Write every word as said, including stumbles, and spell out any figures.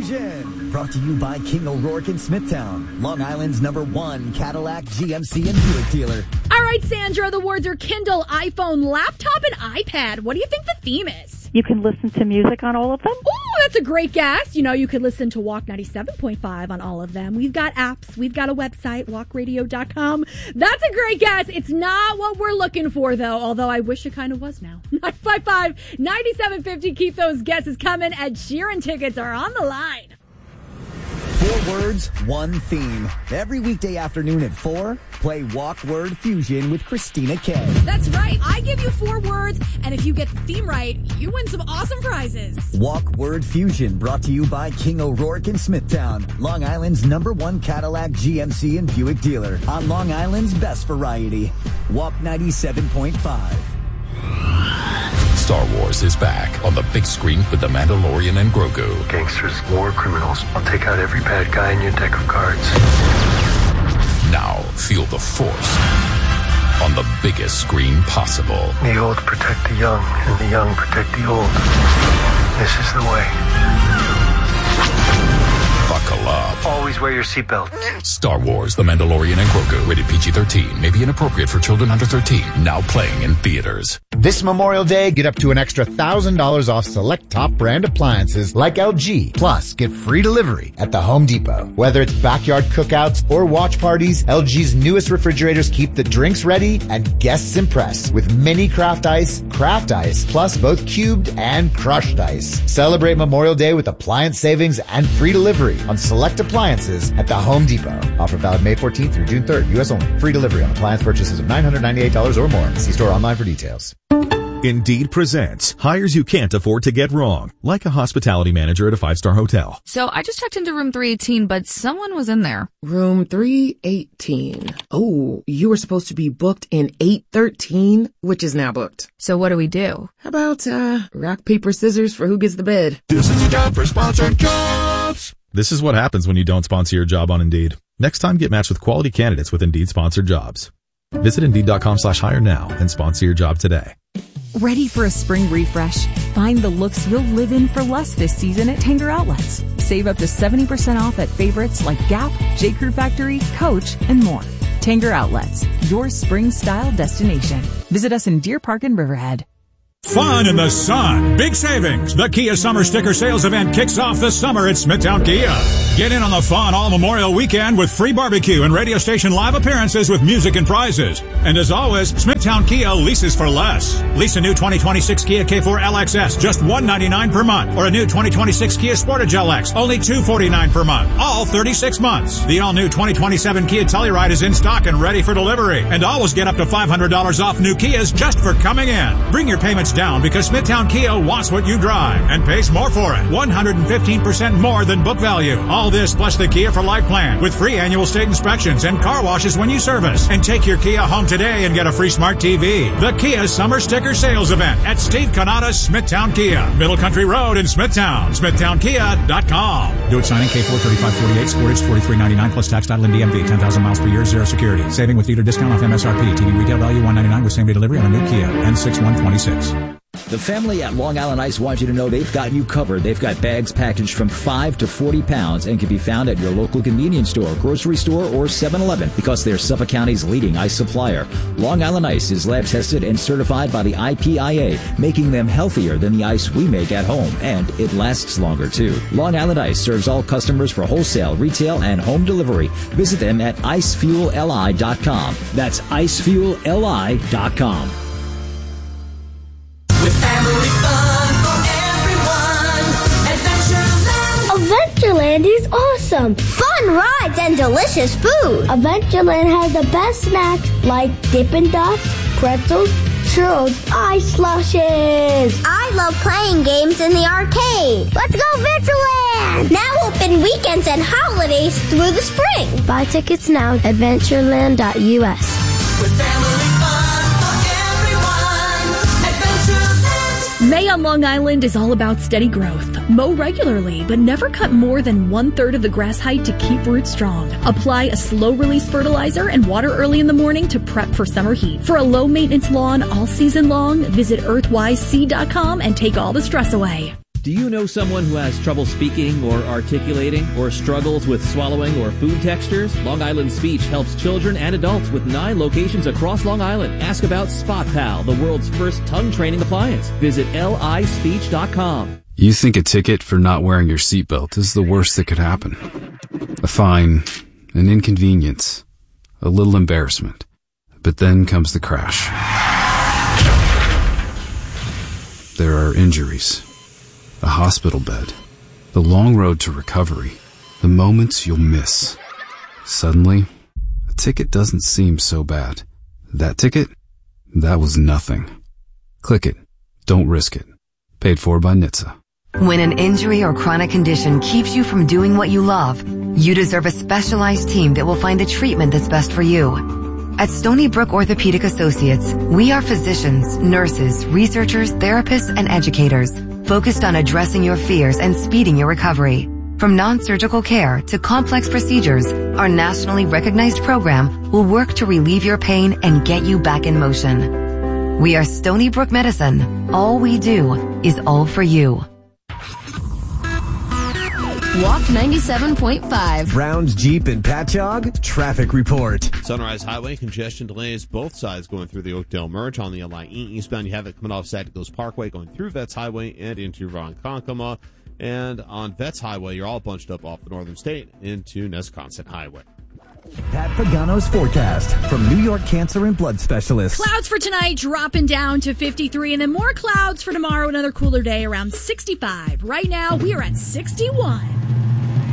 Fusion, brought to you by King O'Rourke in Smithtown, Long Island's number one Cadillac, G M C, and Buick dealer. All right, Sandra, the words are Kindle, iPhone, laptop, and iPad. What do you think the theme is? You can listen to music on all of them? Oh, that's a great guess. You know, you could listen to Walk ninety-seven point five on all of them. We've got apps. We've got a website, walk radio dot com. That's a great guess. It's not what we're looking for, though, although I wish it kind of was now. nine five five, nine seven five zero. Keep those guesses coming. Ed Sheeran tickets are on the line. Four words, one theme. Every weekday afternoon at four, play Walk Word Fusion with Christina K. That's right. I give you four words, and if you get the theme right, you win some awesome prizes. Walk Word Fusion, brought to you by King O'Rourke in Smithtown, Long Island's number one Cadillac, G M C, and Buick dealer. On Long Island's best variety. Walk ninety-seven point five. Star Wars is back on the big screen with The Mandalorian and Grogu. Gangsters, war criminals. I'll take out every bad guy in your deck of cards. Now feel the Force on the biggest screen possible. The old protect the young, and the young protect the old. This is the way. Buckle up. Always wear your seatbelt. Star Wars, The Mandalorian and Grogu. Rated P G thirteen. May be inappropriate for children under thirteen. Now playing in theaters. This Memorial Day, get up to an extra one thousand dollars off select top brand appliances like L G. Plus, get free delivery at the Home Depot. Whether it's backyard cookouts or watch parties, L G's newest refrigerators keep the drinks ready and guests impressed with mini craft ice, craft ice, plus both cubed and crushed ice. Celebrate Memorial Day with appliance savings and free delivery on select appliances at the Home Depot. Offer valid May fourteenth through June third. U S only. Free delivery on appliance purchases of nine hundred ninety-eight dollars or more. See store online for details. Indeed presents hires you can't afford to get wrong, like a hospitality manager at a five-star hotel. So I just checked into room three eighteen, but someone was in there. Room three eighteen. Oh, you were supposed to be booked in eight thirteen, which is now booked. So what do we do? How about, uh, rock, paper, scissors for who gets the bed? This is a job for sponsored jobs. This is what happens when you don't sponsor your job on Indeed. Next time, get matched with quality candidates with Indeed sponsored jobs. Visit Indeed.com slash hire now and sponsor your job today. Ready for a spring refresh? Find the looks you'll live in for less this season at Tanger Outlets. Save up to seventy percent off at favorites like Gap, J. Crew Factory, Coach, and more. Tanger Outlets, your spring style destination. Visit us in Deer Park and Riverhead. Fun in the sun. Big savings. The Kia Summer Sticker Sales Event kicks off the summer at Smithtown Kia. Get in on the fun all Memorial Weekend with free barbecue and radio station live appearances with music and prizes. And as always, Smithtown Kia leases for less. Lease a new twenty twenty-six Kia K four L X S, just one hundred ninety-nine dollars per month. Or a new twenty twenty-six Kia Sportage L X, only two hundred forty-nine dollars per month. All thirty-six months. The all-new twenty twenty-seven Kia Telluride is in stock and ready for delivery. And always get up to five hundred dollars off new Kias just for coming in. Bring your payments down because Smithtown Kia wants what you drive and pays more for it. one hundred fifteen percent more than book value. All this plus the Kia for Life plan with free annual state inspections and car washes when you service. And take your Kia home today and get a free smart T V. The Kia Summer Sticker Sales Event at Steve Canada's Smithtown Kia, Middle Country Road in Smithtown. Smithtown Kia dot com. Do it signing K four thirty-five forty-eight, Sportage forty-three ninety-nine plus tax title and D M V. ten thousand miles per year, zero security. Saving with dealer discount off M S R P. T V retail value one hundred ninety-nine dollars with same day delivery on a new Kia. N six one twenty-six. The family at Long Island Ice wants you to know they've got you covered. They've got bags packaged from five to forty pounds and can be found at your local convenience store, grocery store, or seven eleven because they're Suffolk County's leading ice supplier. Long Island Ice is lab tested and certified by the I P I A, making them healthier than the ice we make at home, and it lasts longer too. Long Island Ice serves all customers for wholesale, retail, and home delivery. Visit them at ice fuel L I dot com. That's ice fuel L I dot com. With family fun for everyone, Adventureland. Adventureland is awesome. Fun rides and delicious food. Adventureland has the best snacks like Dippin' Dots, pretzels, churros, ice slushes. I love playing games in the arcade. Let's go Adventureland! Now open weekends and holidays through the spring. Buy tickets now at adventureland dot U S. With family fun. May on Long Island is all about steady growth. Mow regularly, but never cut more than one-third of the grass height to keep roots strong. Apply a slow-release fertilizer and water early in the morning to prep for summer heat. For a low-maintenance lawn all season long, visit earthwise seed dot com and take all the stress away. Do you know someone who has trouble speaking or articulating or struggles with swallowing or food textures? Long Island Speech helps children and adults with nine locations across Long Island. Ask about SpotPal, the world's first tongue training appliance. Visit L I speech dot com. You think a ticket for not wearing your seatbelt is the worst that could happen. A fine, an inconvenience, a little embarrassment. But then comes the crash. There are injuries, a hospital bed, the long road to recovery, the moments you'll miss. Suddenly, a ticket doesn't seem so bad. That ticket? That was nothing. Click it. Don't risk it. Paid for by N H T S A. When an injury or chronic condition keeps you from doing what you love, you deserve a specialized team that will find the treatment that's best for you. At Stony Brook Orthopedic Associates, we are physicians, nurses, researchers, therapists, and educators focused on addressing your fears and speeding your recovery. From non-surgical care to complex procedures, our nationally recognized program will work to relieve your pain and get you back in motion. We are Stony Brook Medicine. All we do is all for you. Walk ninety-seven point five. Brown's Jeep and Patchogue traffic report. Sunrise Highway congestion delays both sides going through the Oakdale Merge. On the L I E eastbound, you have it coming off Sagicos Parkway going through Vets Highway and into Ronkonkoma. And on Vets Highway, you're all bunched up off the Northern State into Nesconset Highway. Pat Pagano's forecast from New York Cancer and Blood Specialists. Clouds for tonight dropping down to fifty-three, and then more clouds for tomorrow. Another cooler day around sixty-five. Right now, we are at sixty-one.